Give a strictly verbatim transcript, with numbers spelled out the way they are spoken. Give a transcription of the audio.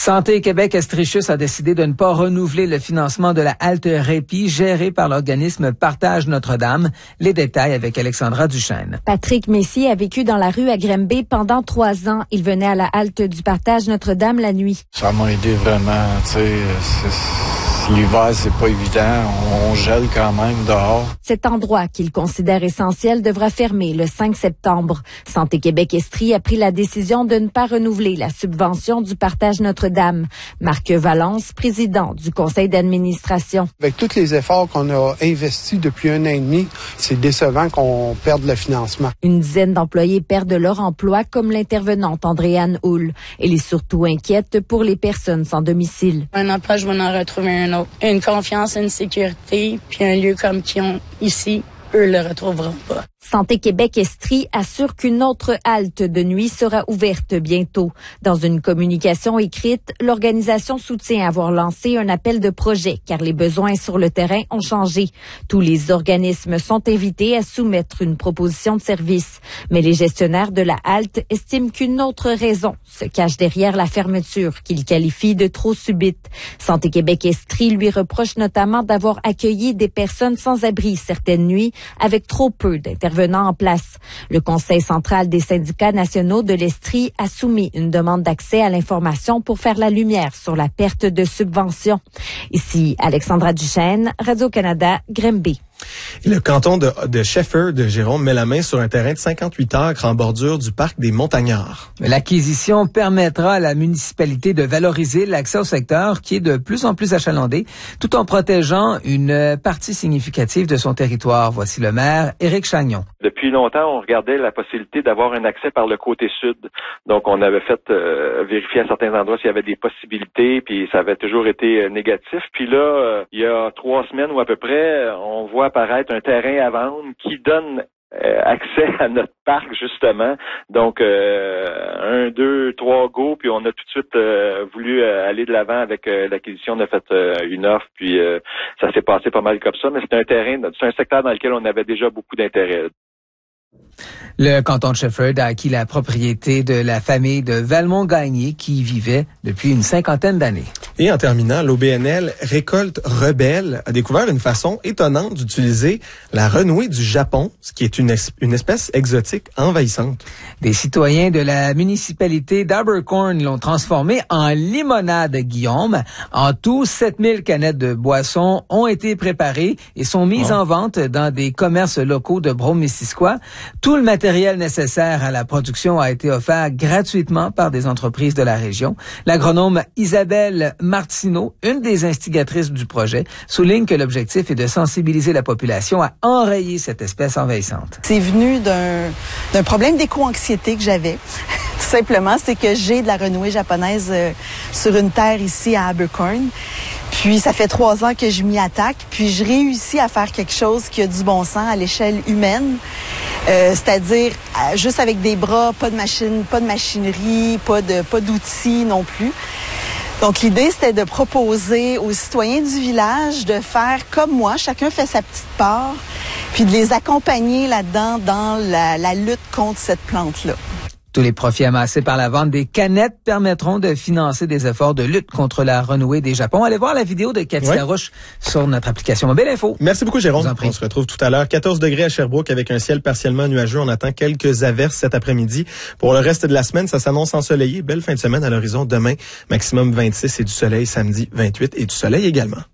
Santé Québec Estrichus a décidé de ne pas renouveler le financement de la halte répit gérée par l'organisme Partage Notre-Dame. Les détails avec Alexandra Duchesne. Patrick Messier a vécu dans la rue à Granby pendant trois ans. Il venait à la halte du Partage Notre-Dame la nuit. Ça m'a aidé vraiment, tu sais, l'hiver, c'est pas évident. On gèle quand même dehors. Cet endroit qu'il considère essentiel devra fermer le cinq septembre. Santé Québec Estrie a pris la décision de ne pas renouveler la subvention du Partage Notre-Dame. Marc Valence, président du conseil d'administration. Avec tous les efforts qu'on a investis depuis un an et demi, c'est décevant qu'on perde le financement. Une dizaine d'employés perdent leur emploi, comme l'intervenante Andréane Houle. Elle est surtout inquiète pour les personnes sans domicile. Un emploi, je vais en retrouver un autre. Une confiance, une sécurité, puis un lieu comme qu'ils ont ici, eux le retrouveront pas. Santé Québec Estrie assure qu'une autre halte de nuit sera ouverte bientôt. Dans une communication écrite, l'organisation soutient avoir lancé un appel de projet car les besoins sur le terrain ont changé. Tous les organismes sont invités à soumettre une proposition de service. Mais les gestionnaires de la halte estiment qu'une autre raison se cache derrière la fermeture qu'ils qualifient de trop subite. Santé Québec Estrie lui reproche notamment d'avoir accueilli des personnes sans abri certaines nuits avec trop peu d'intervenants venant en place. Le Conseil central des syndicats nationaux de l'Estrie a soumis une demande d'accès à l'information pour faire la lumière sur la perte de subventions. Ici, Alexandra Duchesne, Radio-Canada, Granby. Le canton de, de Shefford de Jérôme met la main sur un terrain de cinquante-huit acres en bordure du parc des Montagnards. L'acquisition permettra à la municipalité de valoriser l'accès au secteur qui est de plus en plus achalandé, tout en protégeant une partie significative de son territoire. Voici le maire, Éric Chagnon. Depuis longtemps, on regardait la possibilité d'avoir un accès par le côté sud. Donc, on avait fait euh, vérifier à certains endroits s'il y avait des possibilités, puis ça avait toujours été euh, négatif. Puis là, euh, il y a trois semaines ou à peu près, on voit apparaître un terrain à vendre qui donne euh, accès à notre parc, justement. Donc, euh, un, deux, trois go, puis on a tout de suite euh, voulu euh, aller de l'avant avec euh, l'acquisition. On a fait euh, une offre, puis euh, ça s'est passé pas mal comme ça. Mais c'est un terrain, c'est un secteur dans lequel on avait déjà beaucoup d'intérêt. Le canton de Shefford a acquis la propriété de la famille de Valmont-Gagné qui y vivait depuis une cinquantaine d'années. Et en terminant, l'O B N L Récolte Rebelle a découvert une façon étonnante d'utiliser la renouée du Japon, ce qui est une, es- une espèce exotique envahissante. Des citoyens de la municipalité d'Abercorn l'ont transformée en limonade, Guillaume. En tout, sept mille canettes de boissons ont été préparées et sont mises oh. en vente dans des commerces locaux de Brome-Missisquoi. Tout le matériel nécessaire à la production a été offert gratuitement par des entreprises de la région. L'agronome Isabelle Martineau, une des instigatrices du projet, souligne que l'objectif est de sensibiliser la population à enrayer cette espèce envahissante. C'est venu d'un, d'un problème d'éco-anxiété que j'avais. Tout simplement, c'est que j'ai de la renouée japonaise euh, sur une terre ici à Abercorn. Puis, ça fait trois ans que je m'y attaque. Puis, je réussis à faire quelque chose qui a du bon sens à l'échelle humaine. Euh, c'est-à-dire, euh, juste avec des bras, pas de machine, pas de machinerie, pas de, pas d'outils non plus. Donc, l'idée, c'était de proposer aux citoyens du village de faire comme moi. Chacun fait sa petite part. Puis, de les accompagner là-dedans dans la, la lutte contre cette plante-là. Tous les profits amassés par la vente des canettes permettront de financer des efforts de lutte contre la renouée des Japon. Allez voir la vidéo de Cathy oui. Larouche sur notre application mobile info. Merci beaucoup, Jérôme. On se retrouve tout à l'heure. quatorze degrés à Sherbrooke avec un ciel partiellement nuageux. On attend quelques averses cet après-midi. Pour le reste de la semaine, ça s'annonce ensoleillé. Belle fin de semaine à l'horizon. Demain, maximum vingt-six et du soleil. Samedi, vingt-huit et du soleil également.